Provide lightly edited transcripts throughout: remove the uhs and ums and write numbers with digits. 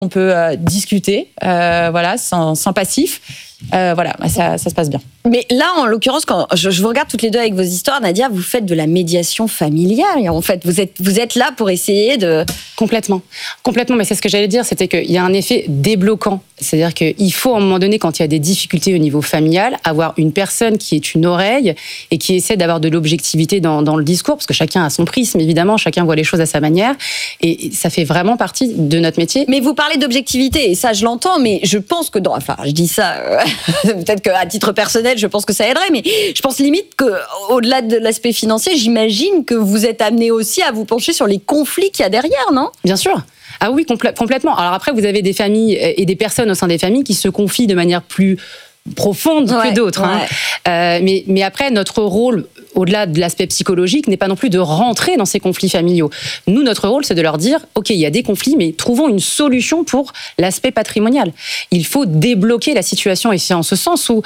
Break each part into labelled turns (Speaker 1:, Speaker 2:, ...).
Speaker 1: On peut discuter, voilà, sans passif. Voilà, ça se passe bien.
Speaker 2: Mais là, en l'occurrence, quand je vous regarde toutes les deux avec vos histoires, Nadia, vous faites de la médiation familiale. En fait, vous êtes là pour essayer de...
Speaker 3: Complètement. Mais c'est ce que j'allais dire, c'était qu'il y a un effet débloquant. C'est-à-dire qu'il faut, à un moment donné, quand il y a des difficultés au niveau familial, avoir une personne qui est une oreille et qui essaie d'avoir de l'objectivité dans le discours, parce que chacun a son prisme, évidemment, chacun voit les choses à sa manière. Et ça fait vraiment partie de notre métier.
Speaker 2: Mais vous parlez d'objectivité, et ça, je l'entends, mais je pense que... Enfin, je dis ça... peut-être qu'à titre personnel, je pense que ça aiderait, mais je pense limite qu'au-delà de l'aspect financier, j'imagine que vous êtes amené aussi à vous pencher sur les conflits qu'il y a derrière, non ?
Speaker 3: Bien sûr. Ah oui, complètement. Alors après, vous avez des familles et des personnes au sein des familles qui se confient de manière plus profonde que d'autres. Ouais. Mais après, notre rôle, au-delà de l'aspect psychologique, n'est pas non plus de rentrer dans ces conflits familiaux. Nous, notre rôle, c'est de leur dire, OK, il y a des conflits, mais trouvons une solution pour l'aspect patrimonial. Il faut débloquer la situation, et c'est en ce sens où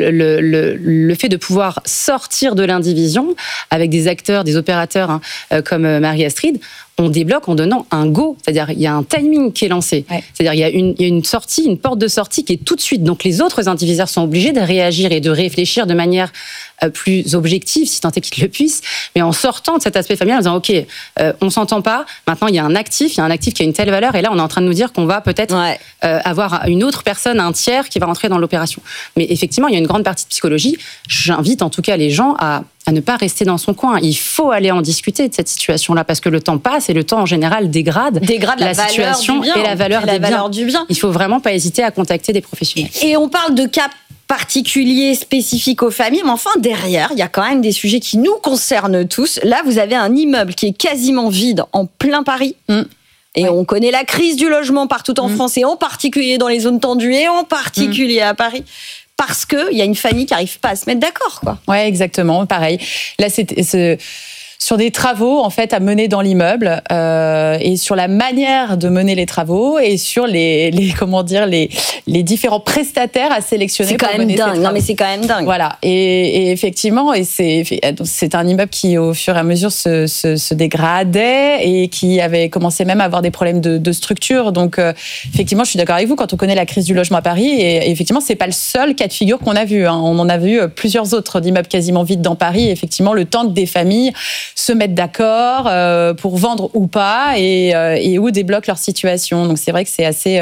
Speaker 3: le fait de pouvoir sortir de l'indivision avec des acteurs, des opérateurs comme Marie-Astrid, on débloque en donnant un go, c'est-à-dire il y a un timing qui est lancé. Ouais. C'est-à-dire il y a une sortie, une porte de sortie qui est tout de suite. Donc les autres indivisaires sont obligés de réagir et de réfléchir de manière plus objective, si tant est qu'ils le puissent, mais en sortant de cet aspect familial, en disant OK, on s'entend pas, maintenant il y a un actif qui a une telle valeur, et là on est en train de nous dire qu'on va peut-être avoir une autre personne, un tiers qui va rentrer dans l'opération. Mais effectivement, il y a une grande partie de psychologie. J'invite en tout cas les gens à ne pas rester dans son coin. Il faut aller en discuter de cette situation-là, parce que le temps passe et le temps en général dégrade la situation et la valeur du bien. Il faut vraiment pas hésiter à contacter des professionnels.
Speaker 2: Et on parle de cas particuliers, spécifiques aux familles, mais enfin derrière, il y a quand même des sujets qui nous concernent tous. Là, vous avez un immeuble qui est quasiment vide en plein Paris. Et on connaît la crise du logement partout en France, et en particulier dans les zones tendues, et en particulier à Paris. Parce qu'il y a une famille qui n'arrive pas à se mettre d'accord, quoi.
Speaker 1: Ouais, exactement, pareil. Là, c'est sur des travaux en fait à mener dans l'immeuble, et sur la manière de mener les travaux, et sur les différents prestataires à sélectionner.
Speaker 2: C'est quand même dingue. Non, mais c'est quand même dingue.
Speaker 1: Voilà. Et effectivement, c'est un immeuble qui au fur et à mesure se dégradait, et qui avait commencé même à avoir des problèmes de structure. Donc effectivement, je suis d'accord avec vous, quand on connaît la crise du logement à Paris, et effectivement, c'est pas le seul cas de figure qu'on a vu. On en a vu plusieurs autres d'immeubles quasiment vides dans Paris. Et effectivement, le temps que des familles se mettent d'accord pour vendre ou pas, et où débloquent leur situation. Donc c'est vrai que c'est assez...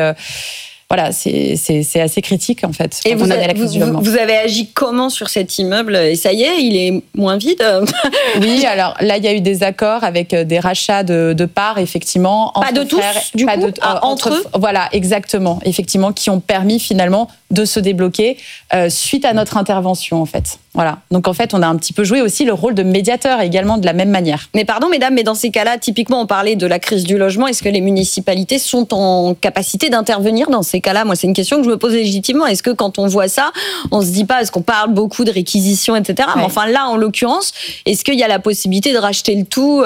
Speaker 1: c'est assez critique en fait.
Speaker 2: Et vous avez agi comment sur cet immeuble ? Et ça y est, il est moins vide ?
Speaker 1: Oui, alors là, il y a eu des accords avec des rachats de parts, effectivement.
Speaker 2: Pas de tous, du coup, entre eux ?
Speaker 1: Voilà, exactement. Effectivement, qui ont permis finalement de se débloquer suite à notre intervention, en fait. Voilà. Donc en fait, on a un petit peu joué aussi le rôle de médiateur également de la même manière.
Speaker 2: Mais pardon, mesdames, mais dans ces cas-là, typiquement, on parlait de la crise du logement. Est-ce que les municipalités sont en capacité d'intervenir dans ces cas-là ? Moi, c'est une question que je me pose légitimement. Est-ce que quand on voit ça, on se dit pas, parce qu'on parle beaucoup de réquisition, etc. Ouais. Mais enfin là, en l'occurrence, est-ce qu'il y a la possibilité de racheter le tout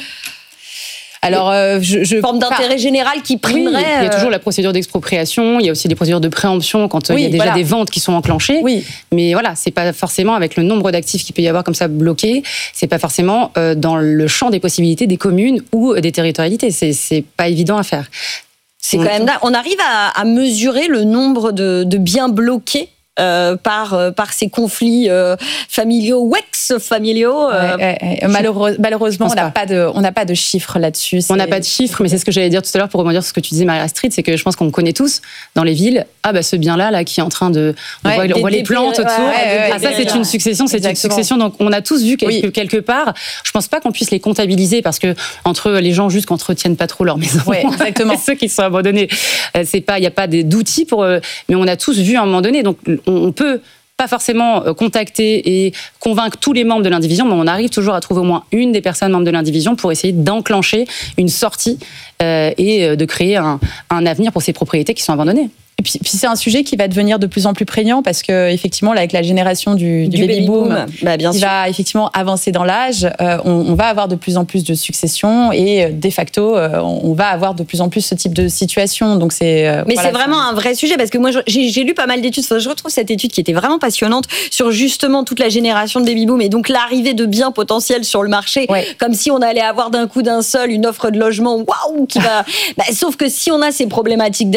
Speaker 1: Alors,
Speaker 2: forme d'intérêt général qui primerait.
Speaker 3: Oui, il y a toujours la procédure d'expropriation, il y a aussi des procédures de préemption quand il y a déjà des ventes qui sont enclenchées. Oui. Mais voilà, c'est pas forcément avec le nombre d'actifs qu'il peut y avoir comme ça bloqués, c'est pas forcément dans le champ des possibilités des communes ou des territorialités. C'est pas évident à faire.
Speaker 2: C'est quand même dingue. On arrive à mesurer le nombre de biens bloqués par ces conflits familiaux ou ex-familiaux.
Speaker 1: Malheureusement, on n'a pas de chiffres là-dessus.
Speaker 3: On n'a pas de chiffres, mais c'est ce que j'allais dire tout à l'heure pour rebondir sur ce que tu disais, Marie-Astrid, c'est que je pense qu'on connaît tous dans les villes. Ce bien-là, qui est en train de, on voit les plantes autour. Ça, c'est une succession, une succession. Donc, on a tous vu quelque part. Je pense pas qu'on puisse les comptabiliser parce que entre les gens juste qui entretiennent pas trop leur maison,
Speaker 1: exactement.
Speaker 3: ceux qui sont abandonnés, il y a pas d'outils pour. Mais on a tous vu à un moment donné. Donc on peut pas forcément contacter et convaincre tous les membres de l'indivision, mais on arrive toujours à trouver au moins une des personnes membres de l'indivision pour essayer d'enclencher une sortie et de créer un avenir pour ces propriétés qui sont abandonnées.
Speaker 1: Et puis c'est un sujet qui va devenir de plus en plus prégnant parce que effectivement, là, avec la génération du baby boom, qui va effectivement avancer dans l'âge, on va avoir de plus en plus de successions et de facto, on va avoir de plus en plus ce type de situation. Donc c'est
Speaker 2: vraiment un vrai sujet parce que moi j'ai lu pas mal d'études. Je retrouve cette étude qui était vraiment passionnante sur justement toute la génération de baby boom et donc l'arrivée de biens potentiels sur le marché, comme si on allait avoir d'un coup d'un seul une offre de logement, waouh, qui va. Sauf que si on a ces problématiques